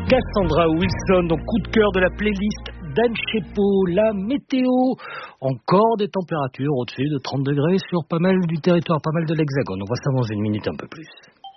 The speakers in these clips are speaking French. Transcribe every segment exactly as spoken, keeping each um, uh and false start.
Cassandra Wilson, donc coup de cœur de la playlist d'Anne Chepeau. La météo, encore des températures au-dessus de trente degrés sur pas mal du territoire, pas mal de l'Hexagone. On va ça dans une minute un peu plus.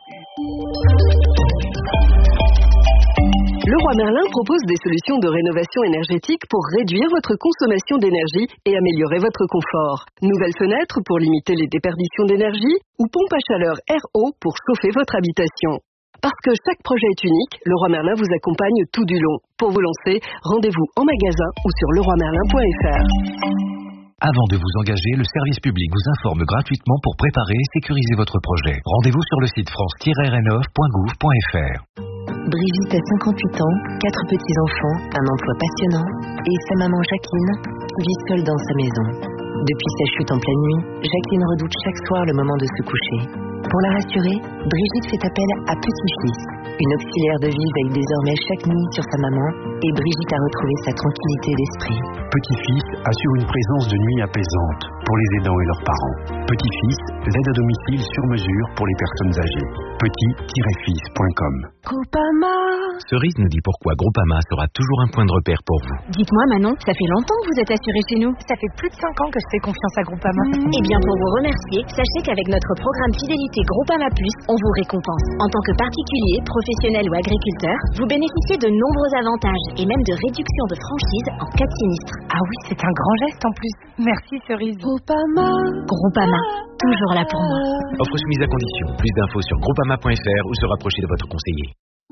Leroy Merlin propose des solutions de rénovation énergétique pour réduire votre consommation d'énergie et améliorer votre confort. Nouvelles fenêtres pour limiter les déperditions d'énergie ou pompe à chaleur R O pour chauffer votre habitation. Parce que chaque projet est unique, Leroy Merlin vous accompagne tout du long. Pour vous lancer, rendez-vous en magasin ou sur leroy merlin point f r. Avant de vous engager, le service public vous informe gratuitement pour préparer et sécuriser votre projet. Rendez-vous sur le site france tiret rénov point gouv point f r. Brigitte a cinquante-huit ans, quatre petits-enfants, un emploi passionnant et sa maman Jacqueline qui vit seule dans sa maison. Depuis sa chute en pleine nuit, Jacqueline redoute chaque soir le moment de se coucher. Pour la rassurer, Brigitte fait appel à Petit-Fils. Une auxiliaire de vie veille désormais chaque nuit sur sa maman et Brigitte a retrouvé sa tranquillité d'esprit. Petit-Fils assure une présence de nuit apaisante pour les aidants et leurs parents. Petit-Fils, l'aide à domicile sur mesure pour les personnes âgées. petit tiret fils point com. Groupama. Cerise nous dit pourquoi Groupama sera toujours un point de repère pour vous. Dites-moi Manon, ça fait longtemps que vous êtes assurée chez nous. Ça fait plus de cinq ans que je fais confiance à Groupama. Mmh. Eh bien pour vous remercier, sachez qu'avec notre programme Fidélité Groupama Plus, on vous récompense. En tant que particulier, professionnel ou agriculteur, vous bénéficiez de nombreux avantages et même de réduction de franchise en cas de sinistre. Ah oui, c'est un grand geste en plus. Merci Cerise. Groupama. Groupama, toujours là pour moi. Offre soumise à condition. Plus d'infos sur groupama point f r ou se rapprocher de votre conseiller.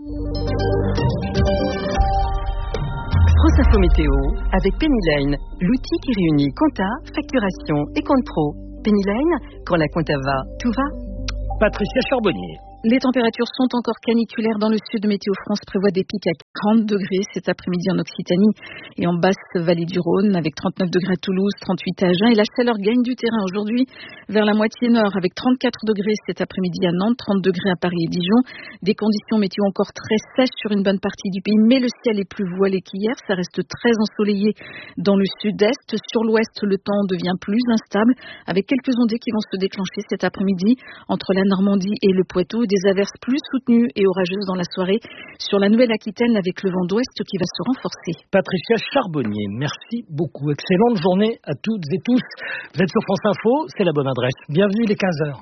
France Info Météo avec Penny Lane, l'outil qui réunit compta, facturation et compte pro. Penny Lane, quand la compta va, tout va. Patricia Charbonnier. Les températures sont encore caniculaires dans le sud. Météo France prévoit des pics à trente degrés cet après-midi en Occitanie et en basse vallée du Rhône, avec trente-neuf degrés à Toulouse, trente-huit à Agen. Et la chaleur gagne du terrain aujourd'hui vers la moitié nord, avec trente-quatre degrés cet après-midi à Nantes, trente degrés à Paris et Dijon. Des conditions météo encore très sèches sur une bonne partie du pays, mais le ciel est plus voilé qu'hier. Ça reste très ensoleillé dans le sud-est. Sur l'ouest, le temps devient plus instable, avec quelques ondées qui vont se déclencher cet après-midi entre la Normandie et le Poitou. Des averses plus soutenues et orageuses dans la soirée sur la Nouvelle-Aquitaine avec le vent d'ouest qui va se renforcer. Patricia Charbonnier, merci beaucoup. Excellente journée à toutes et tous. Vous êtes sur France Info, c'est la bonne adresse. Bienvenue, il est quinze heures.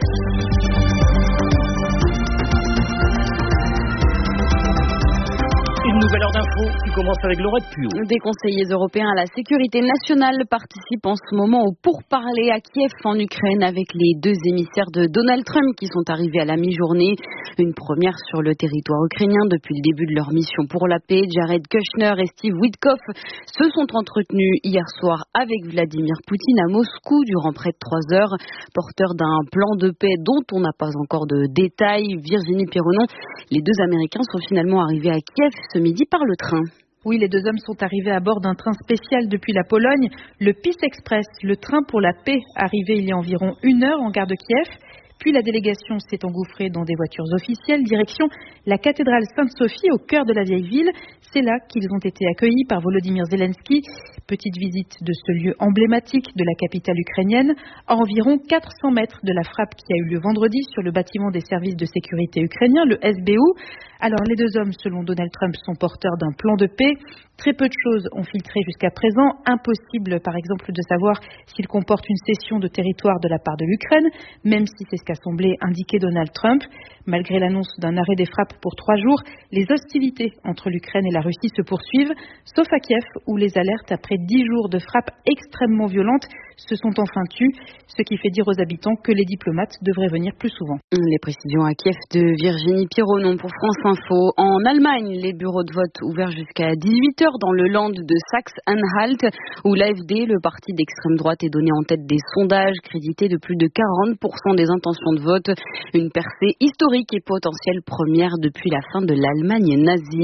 Une nouvelle heure d'info qui commence avec Laurette Puot. Des conseillers européens à la sécurité nationale participent en ce moment au pourparlers à Kiev en Ukraine avec les deux émissaires de Donald Trump qui sont arrivés à la mi-journée. Une première sur le territoire ukrainien depuis le début de leur mission pour la paix. Jared Kushner et Steve Witkoff se sont entretenus hier soir avec Vladimir Poutine à Moscou durant près de trois heures. Porteurs d'un plan de paix dont on n'a pas encore de détails, Virginie Pironon, les deux Américains sont finalement arrivés à Kiev ce midi par le train. Oui, les deux hommes sont arrivés à bord d'un train spécial depuis la Pologne, le Peace Express, le train pour la paix, arrivé il y a environ une heure en gare de Kiev. Puis la délégation s'est engouffrée dans des voitures officielles, direction la cathédrale Sainte-Sophie au cœur de la vieille ville. C'est là qu'ils ont été accueillis par Volodymyr Zelensky. Petite visite de ce lieu emblématique de la capitale ukrainienne, à environ quatre cents mètres de la frappe qui a eu lieu vendredi sur le bâtiment des services de sécurité ukrainiens, le S B U. Alors les deux hommes, selon Donald Trump, sont porteurs d'un plan de paix. Très peu de choses ont filtré jusqu'à présent. Impossible, par exemple, de savoir s'il comporte une cession de territoire de la part de l'Ukraine, même si c'est ce qu'a semblé indiquer Donald Trump. Malgré l'annonce d'un arrêt des frappes pour trois jours, les hostilités entre l'Ukraine et la Russie se poursuivent, sauf à Kiev, où les alertes après dix jours de frappes extrêmement violentes se sont enfin tues, ce qui fait dire aux habitants que les diplomates devraient venir plus souvent. Les précisions à Kiev de Virginie Pironon pour France Info. En Allemagne, les bureaux de vote ouverts jusqu'à dix-huit heures dans le land de Saxe-Anhalt, où l'A F D, le parti d'extrême droite, est donné en tête des sondages, crédité de plus de quarante pour cent des intentions de vote. Une percée historique et potentielle première depuis la fin de l'Allemagne nazie.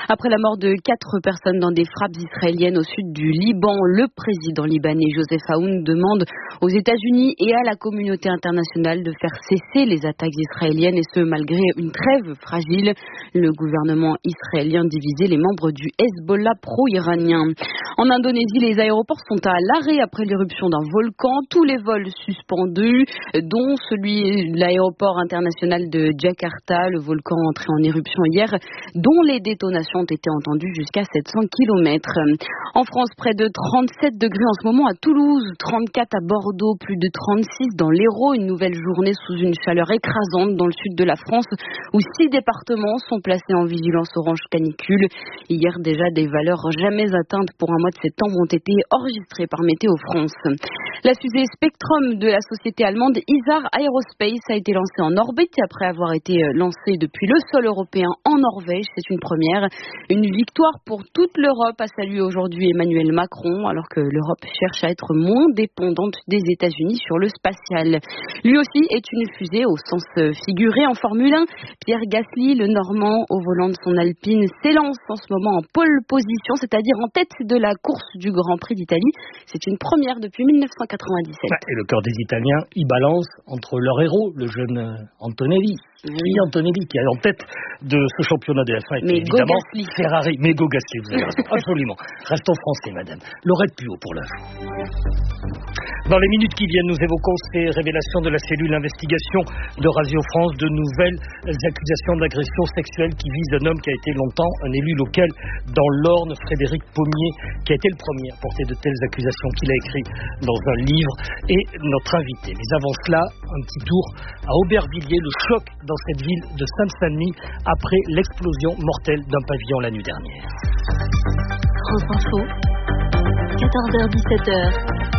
Après la mort de quatre personnes dans des frappes israéliennes au sud du Liban, le président libanais Joseph Aoun demande aux États-Unis et à la communauté internationale de faire cesser les attaques israéliennes, et ce malgré une trêve fragile. Le gouvernement israélien divisait les membres du Hezbollah pro-iranien. En Indonésie, les aéroports sont à l'arrêt après l'éruption d'un volcan. Tous les vols suspendus, dont celui de l'aéroport international de Jakarta. Le volcan entré en éruption hier, dont les détonations ont été entendues jusqu'à sept cents kilomètres. En France, près de trente-sept degrés en ce moment à Toulouse, trente-quatre à Bordeaux, plus de trente-six dans l'Hérault. Une nouvelle journée sous une chaleur écrasante dans le sud de la France, où six départements sont placés en vigilance orange canicule. Hier déjà, des valeurs jamais atteintes pour un mois de septembre ont été enregistrées par Météo France. La fusée Spectrum de la société allemande Isar Aerospace a été lancée en orbite après avoir été lancée depuis le sol européen en Norvège. C'est une première. Une victoire pour toute l'Europe, a salué aujourd'hui Emmanuel Macron, alors que l'Europe cherche à être moins dépendante des États-Unis sur le spatial. Lui aussi est une fusée au sens figuré en Formule un. Pierre Gasly, le Normand, au volant de son Alpine, s'élance en ce moment en pole position, c'est-à-dire en tête de la course du Grand Prix d'Italie. C'est une première depuis mille neuf cent quatre-vingt-dix-sept. Et le cœur des Italiens, il balance entre leur héros, le jeune Antonelli. Oui, Antonelli qui est en tête de ce championnat de F un, et évidemment Ferrari. Mais Go Gasly, vous avez raison, absolument. Restons français, madame. L'aurait plus haut pour l'info. Dans les minutes qui viennent, nous évoquons ces révélations de la cellule investigation de Radio France, de nouvelles accusations d'agression sexuelle qui visent un homme qui a été longtemps un élu local dans l'Orne, Frédéric Pommier, qui a été le premier à porter de telles accusations, qu'il a écrit dans un livre, et notre invité. Mais avant cela, un petit tour à Aubervilliers, le choc dans cette ville de Seine-Saint-Denis après l'explosion mortelle d'un pavillon la nuit dernière. France Info, quatorze heures dix-sept heures.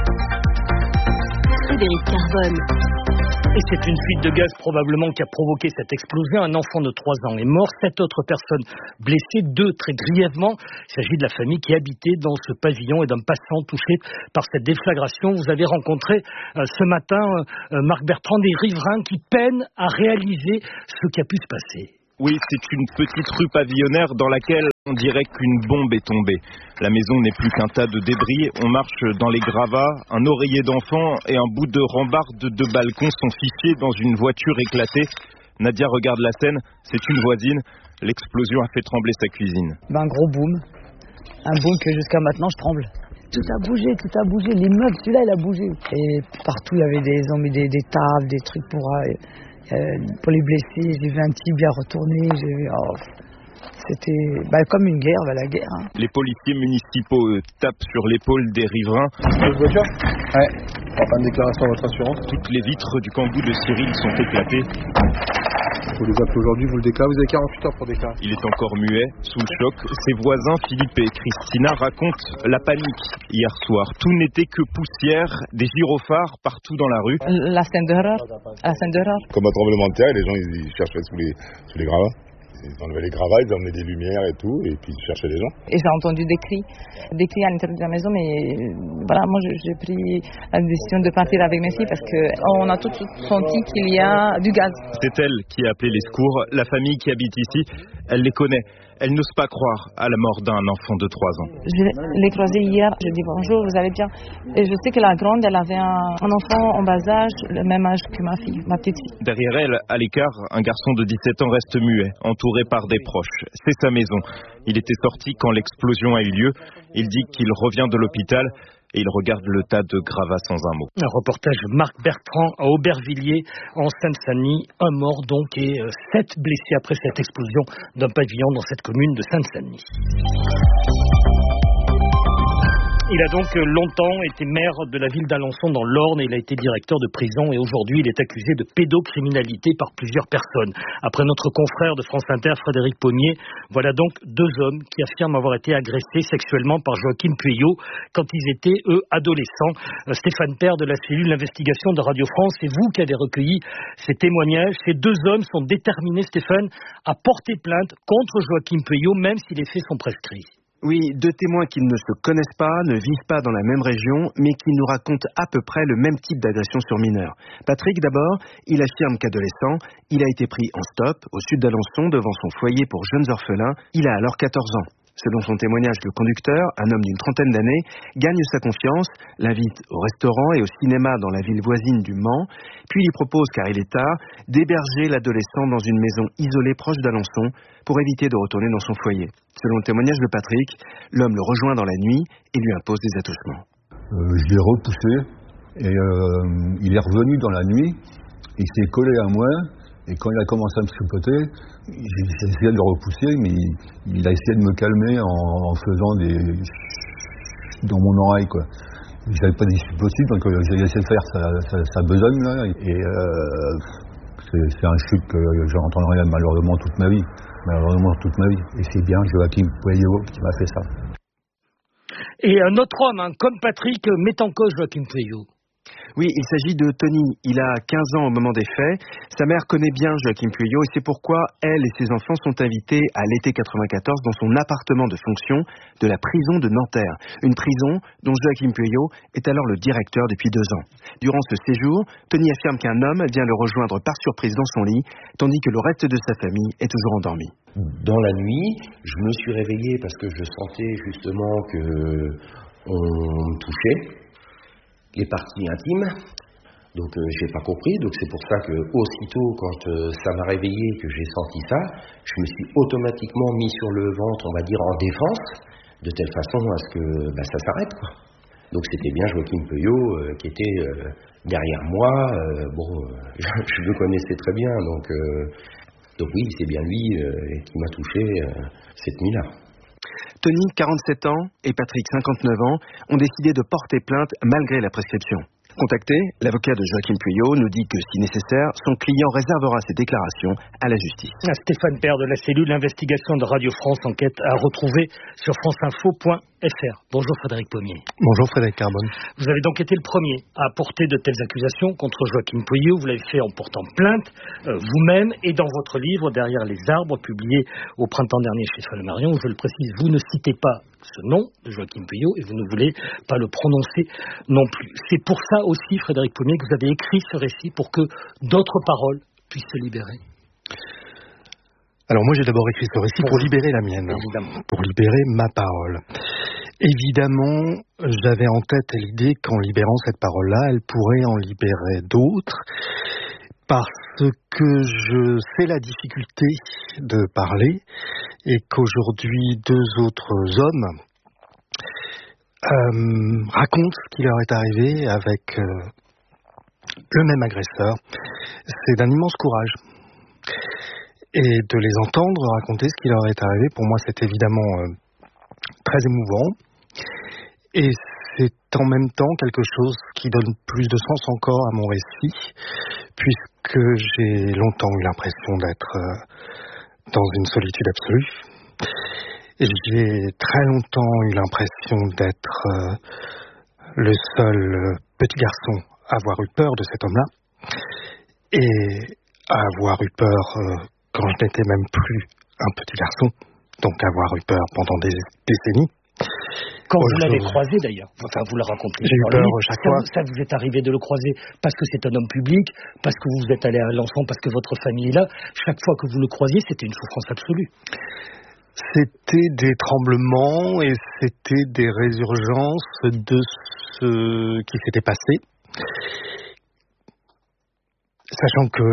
Frédéric Carbone. Et c'est une fuite de gaz probablement qui a provoqué cette explosion. Un enfant de trois ans est mort, sept autres personnes blessées, deux très grièvement. Il s'agit de la famille qui habitait dans ce pavillon et d'un passant touché par cette déflagration. Vous avez rencontré euh, ce matin euh, Marc Bertrand, des riverains qui peinent à réaliser ce qui a pu se passer. Oui, c'est une petite rue pavillonnaire dans laquelle on dirait qu'une bombe est tombée. La maison n'est plus qu'un tas de débris. On marche dans les gravats. Un oreiller d'enfant et un bout de rambarde de balcon sont fichés dans une voiture éclatée. Nadia regarde la scène. C'est une voisine. L'explosion a fait trembler sa cuisine. Ben, un gros boom. Un boom que jusqu'à maintenant je tremble. Tout a bougé, tout a bougé. Les meubles, celui-là, il a bougé. Et partout, il y avait des, ont mis des, des tables, des trucs pour... Euh, Euh, pour les blessés. J'ai vu un tibia retourner, j'ai vu, oh, c'était bah, comme une guerre, bah, la guerre. Hein. Les policiers municipaux euh, tapent sur l'épaule des riverains. Votre voiture ? Ouais. On va faire une déclaration à votre assurance. Toutes les vitres du kangou de Cyril sont éclatées. Vous les appelez aujourd'hui, vous le déclarez, vous avez quarante-huit heures pour déclarer. Il est encore muet, sous le choc. Ses voisins, Philippe et Christina, racontent la panique hier soir. Tout n'était que poussière, des gyrophares partout dans la rue. La scène d'horreur. La scène d'horreur. Comme un tremblement de terre, les gens ils cherchaient sous les, sous les gravats. Ils enlevaient les gravats, ils emmenaient des lumières et tout, et puis ils cherchaient les gens. Et j'ai entendu des cris, des cris à l'intérieur de la maison, mais voilà, moi j'ai pris la décision de partir avec mes filles parce qu'on a tous senti qu'il y a du gaz. C'est elle qui a appelé les secours. La famille qui habite ici, elle les connaît. Elle n'ose pas croire à la mort d'un enfant de trois ans. Je l'ai croisée hier, je lui ai dit bonjour, vous allez bien. Et je sais que la grande, elle avait un, un enfant en bas âge, le même âge que ma fille, ma petite fille. Derrière elle, à l'écart, un garçon de dix-sept ans reste muet, entouré par des proches. C'est sa maison. Il était sorti quand l'explosion a eu lieu. Il dit qu'il revient de l'hôpital. Et il regarde le tas de gravats sans un mot. Un reportage de Marc Bertrand à Aubervilliers, en Seine-Saint-Denis. Un mort donc et euh, sept blessés après cette explosion d'un pavillon dans cette commune de Seine-Saint-Denis. Il a donc longtemps été maire de la ville d'Alençon dans l'Orne et il a été directeur de prison et aujourd'hui il est accusé de pédocriminalité par plusieurs personnes. Après notre confrère de France Inter, Frédéric Pommier, voilà donc deux hommes qui affirment avoir été agressés sexuellement par Joachim Pueyo quand ils étaient, eux, adolescents. Stéphane Père de la cellule d'investigation de Radio France, c'est vous qui avez recueilli ces témoignages. Ces deux hommes sont déterminés, Stéphane, à porter plainte contre Joachim Pueyo, même si les faits sont prescrits. Oui, deux témoins qui ne se connaissent pas, ne vivent pas dans la même région, mais qui nous racontent à peu près le même type d'agression sur mineurs. Patrick, d'abord, il affirme qu'adolescent, il a été pris en stop au sud d'Alençon devant son foyer pour jeunes orphelins. Il a alors quatorze ans. Selon son témoignage, le conducteur, un homme d'une trentaine d'années, gagne sa confiance, l'invite au restaurant et au cinéma dans la ville voisine du Mans, puis lui propose, car il est tard, d'héberger l'adolescent dans une maison isolée proche d'Alençon pour éviter de retourner dans son foyer. Selon le témoignage de Patrick, l'homme le rejoint dans la nuit et lui impose des attouchements. Euh, je l'ai repoussé et euh, il est revenu dans la nuit, il s'est collé à moi. Et quand il a commencé à me chipoter, j'ai essayé de le repousser, mais il a essayé de me calmer en, en faisant des... dans mon oreille, quoi. J'avais pas d'issue possible, donc euh, j'ai essayé de faire sa, sa, sa besogne, là, et euh, c'est, c'est un chute que j'entendrai malheureusement toute ma vie. Malheureusement toute ma vie. Et c'est bien Joachim Pueyo qui m'a fait ça. Et un autre homme, hein, comme Patrick, met en cause Joachim Pueyo. Oui, il s'agit de Tony. Il a quinze ans au moment des faits. Sa mère connaît bien Joachim Pueyo et c'est pourquoi elle et ses enfants sont invités à l'été quatre-vingt-quatorze dans son appartement de fonction de la prison de Nanterre. Une prison dont Joachim Pueyo est alors le directeur depuis deux ans. Durant ce séjour, Tony affirme qu'un homme vient le rejoindre par surprise dans son lit, tandis que le reste de sa famille est toujours endormi. Dans la nuit, je me suis réveillé parce que je sentais justement que on me touchait les parties intimes, donc euh, j'ai pas compris, donc c'est pour ça que aussitôt quand euh, ça m'a réveillé, que j'ai senti ça, je me suis automatiquement mis sur le ventre, on va dire en défense, de telle façon à ce que bah, ça s'arrête, quoi. Donc c'était bien Joachim Pueyo euh, qui était euh, derrière moi, euh, bon, euh, je le connaissais très bien, donc, euh, donc oui, c'est bien lui euh, qui m'a touché euh, cette nuit-là. Tony, quarante-sept ans, et Patrick, cinquante-neuf ans, ont décidé de porter plainte malgré la prescription. Contacté, l'avocat de Joachim Pueyo nous dit que, si nécessaire, son client réservera ses déclarations à la justice. Stéphane Père de la cellule d'investigation de Radio France Enquête à retrouver sur franceinfo point f r. Bonjour Frédéric Pommier. Bonjour Frédéric Carbone. Vous avez donc été le premier à porter de telles accusations contre Joachim Pueyo. Vous l'avez fait en portant plainte euh, vous-même et dans votre livre Derrière les arbres, publié au printemps dernier chez Flammarion. Je le précise, vous ne citez pas ce nom de Joachim Pueyo et vous ne voulez pas le prononcer non plus. C'est pour ça aussi, Frédéric Pommier, que vous avez écrit ce récit pour que d'autres paroles puissent se libérer. Alors moi j'ai d'abord écrit ce récit pour libérer la mienne, évidemment. Pour libérer ma parole. Évidemment, j'avais en tête l'idée qu'en libérant cette parole-là, elle pourrait en libérer d'autres, parce que je sais la difficulté de parler et qu'aujourd'hui deux autres hommes euh, racontent ce qui leur est arrivé avec euh, le même agresseur. C'est d'un immense courage. Et de les entendre raconter ce qui leur est arrivé, pour moi, c'est évidemment euh, très émouvant. Et c'est en même temps quelque chose qui donne plus de sens encore à mon récit, puisque j'ai longtemps eu l'impression d'être euh, dans une solitude absolue. Et j'ai très longtemps eu l'impression d'être euh, le seul euh, petit garçon à avoir eu peur de cet homme-là, et à avoir eu peur... Euh, quand je n'étais même plus un petit garçon, donc avoir eu peur pendant des décennies. Quand vous l'avez croisé d'ailleurs, enfin vous le racontez. J'ai eu peur chaque fois. Ça vous est arrivé de le croiser parce que c'est un homme public, parce que vous êtes allé à Alençon, parce que votre famille est là. Chaque fois que vous le croisiez, c'était une souffrance absolue. C'était des tremblements et c'était des résurgences de ce qui s'était passé. Sachant que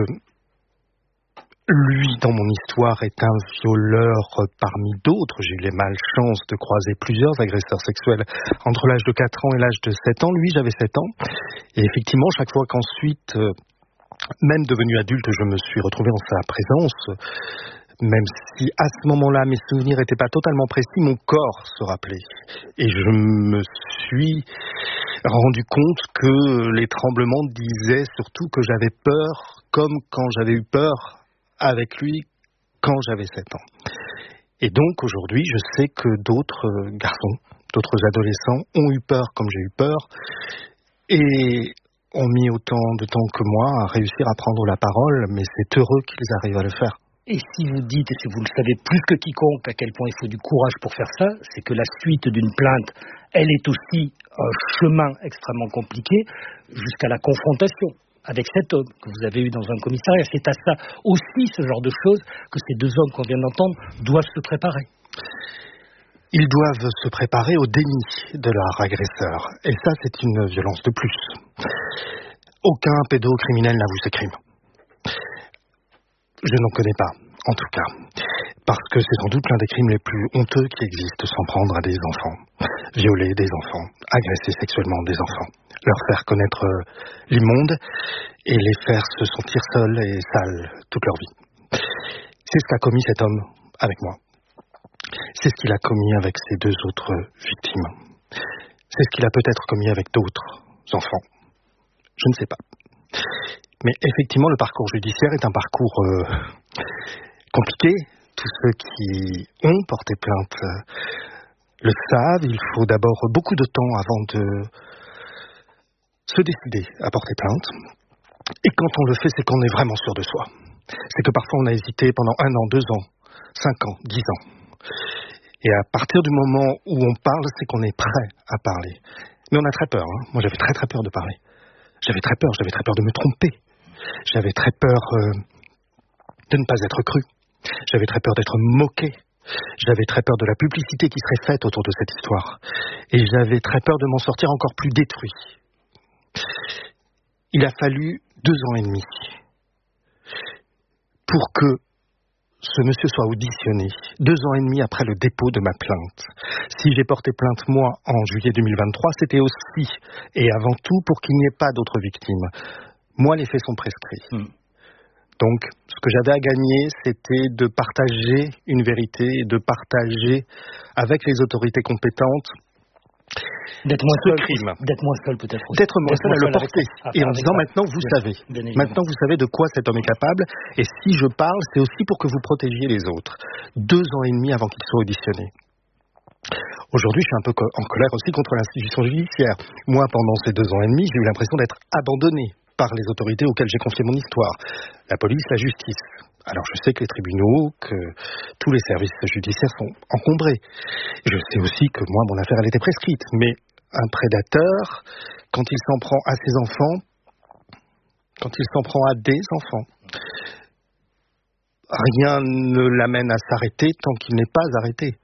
lui, dans mon histoire, est un violeur parmi d'autres. J'ai eu les malchances de croiser plusieurs agresseurs sexuels entre l'âge de quatre ans et l'âge de sept ans. Lui, j'avais sept ans. Et effectivement, chaque fois qu'ensuite, euh, même devenu adulte, je me suis retrouvé en sa présence, même si à ce moment-là, mes souvenirs n'étaient pas totalement précis, mon corps se rappelait. Et je me suis rendu compte que les tremblements disaient surtout que j'avais peur, comme quand j'avais eu peur avec lui quand j'avais sept ans. Et donc aujourd'hui, je sais que d'autres garçons, d'autres adolescents ont eu peur comme j'ai eu peur et ont mis autant de temps que moi à réussir à prendre la parole, mais c'est heureux qu'ils arrivent à le faire. Et si vous dites, et si vous le savez plus que quiconque, à quel point il faut du courage pour faire ça, c'est que la suite d'une plainte, elle est aussi un chemin extrêmement compliqué jusqu'à la confrontation avec cet homme que vous avez eu dans un commissariat. C'est à ça aussi, ce genre de choses, que ces deux hommes qu'on vient d'entendre doivent se préparer. Ils doivent se préparer au déni de leur agresseur. Et ça, c'est une violence de plus. Aucun pédocriminel n'avoue ses crimes. Je n'en connais pas, en tout cas. Parce que c'est sans doute l'un des crimes les plus honteux qui existent, s'en prendre à des enfants. Violer des enfants, agresser sexuellement des enfants. Leur faire connaître l'immonde et les faire se sentir seuls et sales toute leur vie. C'est ce qu'a commis cet homme avec moi. C'est ce qu'il a commis avec ses deux autres victimes. C'est ce qu'il a peut-être commis avec d'autres enfants. Je ne sais pas. Mais effectivement, le parcours judiciaire est un parcours euh, compliqué. Tous ceux qui ont porté plainte euh, le savent. Il faut d'abord beaucoup de temps avant de se décider à porter plainte. Et quand on le fait, c'est qu'on est vraiment sûr de soi. C'est que parfois on a hésité pendant un an, deux ans, cinq ans, dix ans. Et à partir du moment où on parle, c'est qu'on est prêt à parler. Mais on a très peur. Hein. Moi, j'avais très très peur de parler. J'avais très peur, j'avais très peur de me tromper. J'avais très peur euh, de ne pas être cru. J'avais très peur d'être moqué. J'avais très peur de la publicité qui serait faite autour de cette histoire. Et j'avais très peur de m'en sortir encore plus détruit. Il a fallu deux ans et demi pour que ce monsieur soit auditionné, deux ans et demi après le dépôt de ma plainte. Si j'ai porté plainte, moi, en juillet deux mille vingt-trois, c'était aussi et avant tout pour qu'il n'y ait pas d'autres victimes. Moi, les faits sont prescrits. Mmh. Donc, ce que j'avais à gagner, c'était de partager une vérité, de partager avec les autorités compétentes d'être moins ce seul, crime. D'être moins seul peut-être aussi. D'être moins seul à le porter. Avec, et en disant maintenant vous bien, savez. Bien maintenant vous savez de quoi cet homme est capable. Et si je parle, c'est aussi pour que vous protégiez les autres. Deux ans et demi avant qu'il soit auditionné. Aujourd'hui, je suis un peu en colère aussi contre l'institution judiciaire. Moi, pendant ces deux ans et demi, j'ai eu l'impression d'être abandonné par les autorités auxquelles j'ai confié mon histoire. La police, la justice. Alors je sais que les tribunaux, que tous les services judiciaires sont encombrés. Je sais aussi que moi, mon affaire, elle était prescrite. Mais un prédateur, quand il s'en prend à ses enfants, quand il s'en prend à des enfants, rien ne l'amène à s'arrêter tant qu'il n'est pas arrêté.